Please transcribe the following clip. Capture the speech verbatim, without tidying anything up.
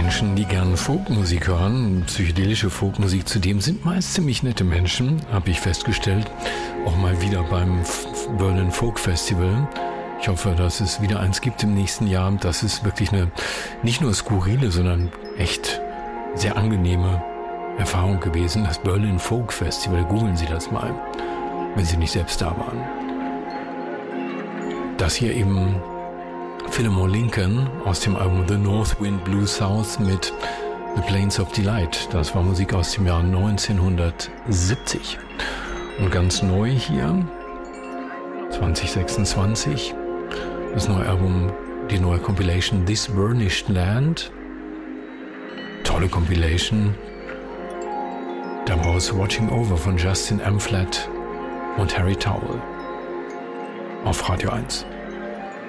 Menschen, die gern Folkmusik hören, psychedelische Folkmusik, zudem sind meist ziemlich nette Menschen, habe ich festgestellt. Auch mal wieder beim Berlin Folk Festival. Ich hoffe, dass es wieder eins gibt im nächsten Jahr. Das ist wirklich eine nicht nur skurrile, sondern echt sehr angenehme Erfahrung gewesen. Das Berlin Folk Festival, googeln Sie das mal, wenn Sie nicht selbst da waren. Das hier eben Fillmore Lincoln aus dem Album The North Wind Blue South mit The Plains of Delight. Das war Musik aus dem Jahr neunzehnhundertsiebzig. Und ganz neu hier, zwanzig sechsundzwanzig, das neue Album, die neue Compilation This Burnished Land. Tolle Compilation. Daraus Watching Over von Justin Amflatt und Harry Towell auf Radio eins.